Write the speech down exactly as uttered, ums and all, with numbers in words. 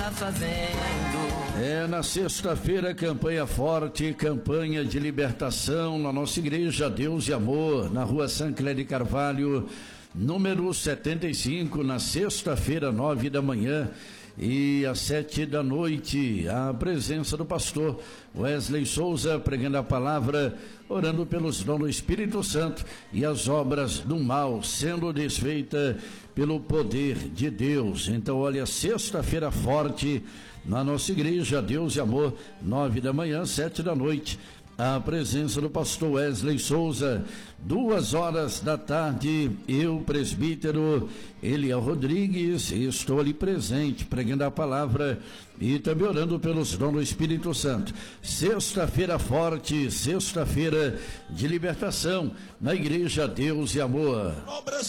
está fazendo. É na sexta-feira, campanha forte, campanha de libertação na nossa igreja Deus e Amor, na rua Sancler de Carvalho, número setenta e cinco, na sexta-feira, nove da manhã e às sete da noite, a presença do pastor Wesley Souza pregando a palavra, orando pelos dons do Espírito Santo e as obras do mal sendo desfeitas pelo poder de Deus. Então, olha, sexta-feira forte na nossa igreja Deus e Amor, nove da manhã, sete da noite. A presença do pastor Wesley Souza, duas horas da tarde, eu, presbítero Eliel Rodrigues, estou ali presente, pregando a palavra e também orando pelos dons do Espírito Santo. Sexta-feira forte, sexta-feira de libertação, na igreja Deus e Amor. Obras